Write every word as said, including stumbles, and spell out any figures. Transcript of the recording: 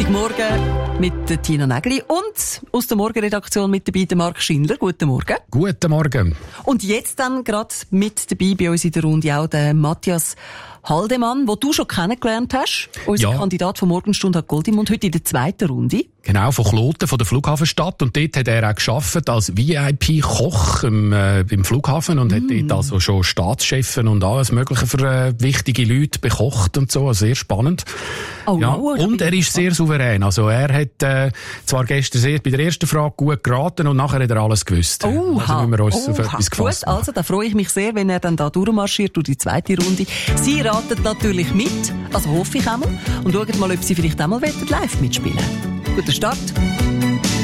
Freitagmorgen mit der Tina Nägeli und aus der Morgenredaktion mit dabei der Marc Schindler. Guten Morgen. Guten Morgen. Und jetzt dann gerade mit dabei bei uns in der Runde auch der Matthias Haldemann, den du schon kennengelernt hast. Unser Ja. Kandidat von Morgenstunde hat Gold im Mund, heute in der zweiten Runde. Genau, von Kloten, von der Flughafenstadt. Und dort hat er auch gearbeitet als V I P-Koch im, äh, im Flughafen und mm. hat dort also schon Staatschefen und alles Mögliche für äh, wichtige Leute bekocht und so. Also sehr spannend. Oh, ja. wow, und er ist sehr souverän. Also er hat äh, zwar gestern sehr bei der ersten Frage gut geraten und nachher hat er alles gewusst. Oha, also müssen wir uns auf oha. etwas gefasst Gut, also da freue ich mich sehr, wenn er dann da durchmarschiert durch die zweite Runde. Sie raten natürlich mit, also hoffe ich einmal, und schauen mal, ob Sie vielleicht einmal live mitspielen wollen. Guter Start.